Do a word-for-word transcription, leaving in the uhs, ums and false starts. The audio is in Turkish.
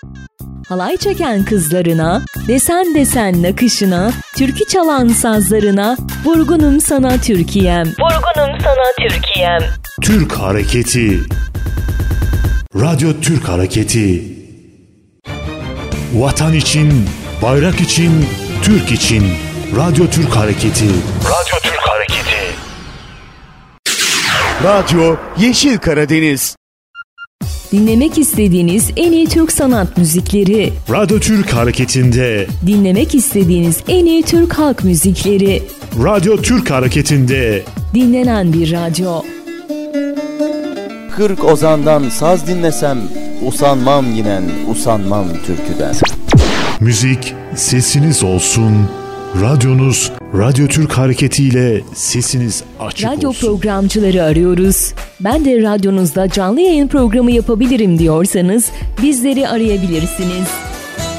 Halay çeken kızlarına, desen desen nakışına, türkü çalan sazlarına, vurgunum sana Türkiye'm, vurgunum sana Türkiye'm. Türk Hareketi. Radyo Türk Hareketi. Vatan için, bayrak için, Türk için. Radyo Türk Hareketi. Radyo Türk Hareketi. Radyo Yeşil Karadeniz. Dinlemek istediğiniz en iyi Türk sanat müzikleri. Radyo Türk Hareketi'nde. Dinlemek istediğiniz en iyi Türk halk müzikleri. Radyo Türk Hareketi'nde. Dinlenen bir radyo. Kırk ozandan saz dinlesem, usanmam yinen, usanmam türküden. Müzik sesiniz olsun. Radyonuz Radyo Türk Hareketi ile sesiniz açık Radyo olsun. programcıları arıyoruz. Ben de radyonuzda canlı yayın programı yapabilirim diyorsanız bizleri arayabilirsiniz.